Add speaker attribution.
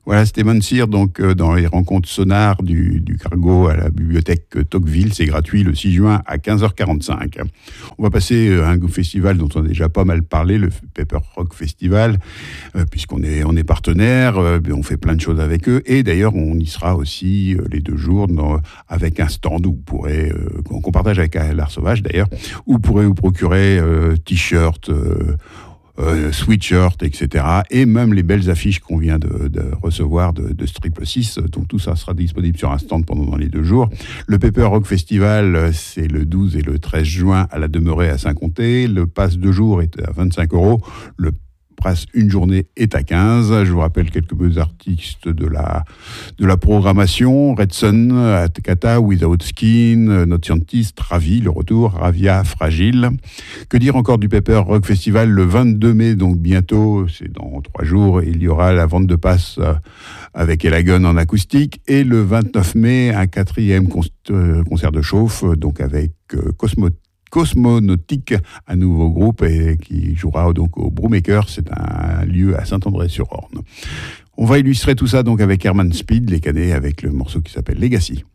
Speaker 1: Voilà, c'était Mansir, donc dans les rencontres sonores du Cargo à la bibliothèque Tocqueville. C'est gratuit le 6 juin à 15h45. On va passer à un festival dont on a déjà pas mal parlé, le Pepper Rock Festival, puisqu'on est partenaire, on fait plein de choses avec eux. Et d'ailleurs, on y sera aussi les 2 jours avec un stand où vous pourrez, qu'on partage avec l'Art Sauvage d'ailleurs, où vous pourrez vous procurer t-shirts, sweatshirt, etc. Et même les belles affiches qu'on vient de recevoir de Triple 6. Donc tout ça sera disponible sur un stand pendant les 2 jours. Le Pepper Rock Festival, c'est le 12 et le 13 juin à la Demeurée à Saint-Comté. Le pass 2 jours est à 25 €. Le pass une journée est à 15. Je vous rappelle quelques artistes de la programmation. Red Sun, Atkata, Without Skin, Not Scientist, Ravi, le retour, Ravia, Fragile. Que dire encore du Pepper Rock Festival le 22 mai, donc bientôt, c'est dans 3 jours, il y aura la vente de passes avec Elagon en acoustique. Et le 29 mai, un 4e concert de chauffe, donc avec Cosmonautique, un nouveau groupe et qui jouera donc au Brewmaker. C'est un lieu à Saint-André-sur-Orne. On va illustrer tout ça donc avec Herman Speed, les Canets, avec le morceau qui s'appelle Legacy.